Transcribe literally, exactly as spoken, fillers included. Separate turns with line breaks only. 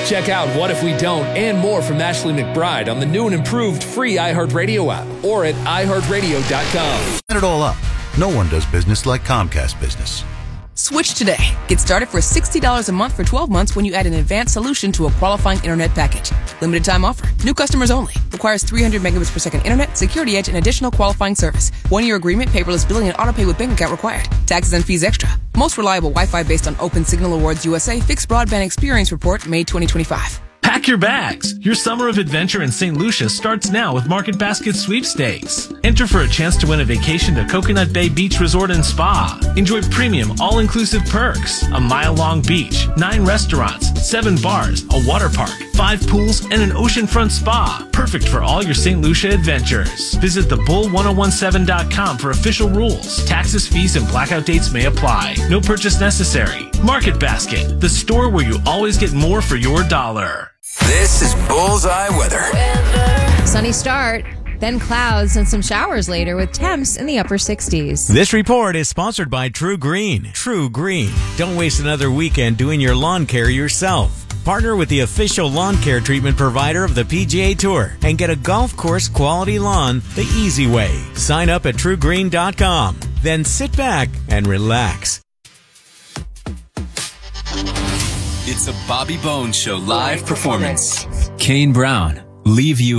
Check out What If We Don't and more from Ashley McBride on the new and improved free iHeartRadio app or at i heart radio dot com.
Add it all up. No one does business like Comcast Business.
Switch today. Get started for sixty dollars a month for twelve months when you add an advanced solution to a qualifying internet package. Limited time offer. New customers only. Requires three hundred megabits per second internet, security edge, and additional qualifying service. One-year agreement, paperless billing, and autopay with bank account required. Taxes and fees extra. Most reliable Wi-Fi based on Open Signal Awards U S A Fixed Broadband Experience Report, May twenty twenty-five.
Pack your bags. Your summer of adventure in Saint Lucia starts now with Market Basket Sweepstakes. Enter for a chance to win a vacation to Coconut Bay Beach Resort and Spa. Enjoy premium all-inclusive perks, a mile-long beach, nine restaurants, seven bars, a water park, five pools, and an oceanfront spa. Perfect for all your Saint Lucia adventures. Visit the bull ten seventeen dot com for official rules. Taxes, fees, and blackout dates may apply. No purchase necessary. Market Basket, the store where you always get more for your dollar.
This is Bullseye Weather.
Sunny start, then clouds and some showers later with temps in the upper sixties.
This report is sponsored by True Green. True Green. Don't waste another weekend doing your lawn care yourself. Partner with the official lawn care treatment provider of the P G A Tour and get a golf course quality lawn the easy way. Sign up at true green dot com. Then sit back and relax.
It's a Bobby Bones Show live performance. Kane Brown, Leave You